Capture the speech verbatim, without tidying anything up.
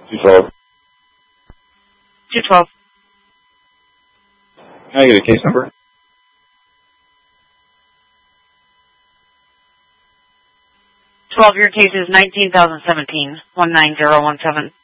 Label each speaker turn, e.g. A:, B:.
A: two twelve.
B: two twelve.
A: Can I get a case number?
B: twelve, your case is nineteen thousand seventeen, one nine zero one seven.